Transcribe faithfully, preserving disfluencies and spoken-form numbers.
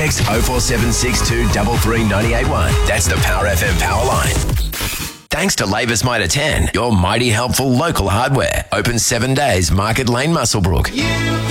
Text oh four seven six two three three nine eight one. That's the Power F M power line. Thanks to Labour's Mitre ten, your mighty helpful local hardware. Open seven days, Market Lane, Muswellbrook. You